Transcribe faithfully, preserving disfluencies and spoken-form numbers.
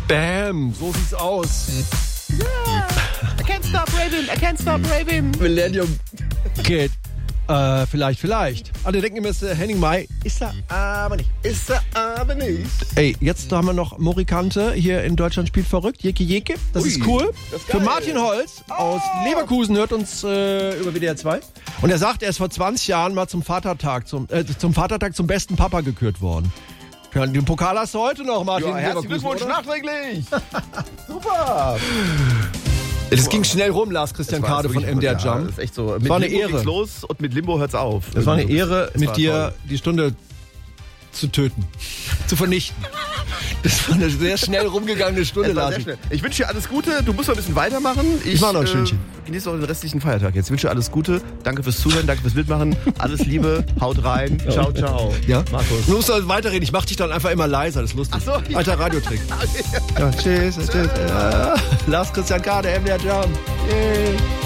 Bam, so sieht's aus. Yeah. I can't stop raving, I can't stop raving. Millennium Kid. Äh, vielleicht, vielleicht. Alle denken immer, es ist Henning May. Ist er aber nicht. Ist er aber nicht. Ey, jetzt haben wir noch Morikante hier in Deutschland spielt verrückt. Jeke Jeke. Das Ui, ist cool. das ist Für geil. Martin Holz aus Oh. Leverkusen hört uns äh, über W D R zwei. Und er sagt, er ist vor zwanzig Jahren mal zum Vatertag, zum, äh, zum Vatertag zum besten Papa gekürt worden. Ja, den Pokal hast du heute noch, Martin. Ja, herzlichen Leverkusen, Glückwunsch oder? nachträglich. Super. Das ging schnell rum, Lars Christian Das war Kade von wirklich- M D R ja, Jump. Das ist echt so. Mit war eine Limbo Ehre. ging's los und mit Limbo hört's auf. Es war eine Irgendwie. Ehre, Es mit war dir toll. die Stunde zu töten, zu vernichten. Das war eine sehr schnell rumgegangene Stunde, Es war Lars. sehr schnell. Ich wünsche dir alles Gute. Du musst noch ein bisschen weitermachen. Ich mach noch ein Stündchen. Äh, genieße auch den restlichen Feiertag jetzt. Ich wünsche dir alles Gute. Danke fürs Zuhören, danke fürs Mitmachen. Alles Liebe, haut rein. Ciao, ciao. Ja? Markus. Du musst doch weiterreden, ich mach dich dann einfach immer leiser, das ist lustig. Ach so, ja. Alter Radiotrick. Ja, tschüss, tschüss. Ja. Lars Christian Kade, M D R Jump. Yay.